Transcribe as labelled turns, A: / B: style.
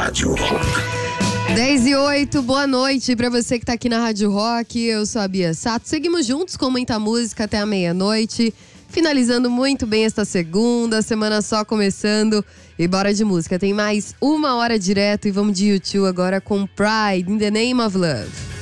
A: Rádio Rock.
B: 10:08, boa noite pra você que tá aqui na Rádio Rock. Eu sou a Bia Sato. Seguimos juntos com muita música até a meia-noite. Finalizando muito bem esta segunda, semana só começando. E bora de música, tem mais uma hora direto e vamos de U2 agora com Pride in the Name of Love.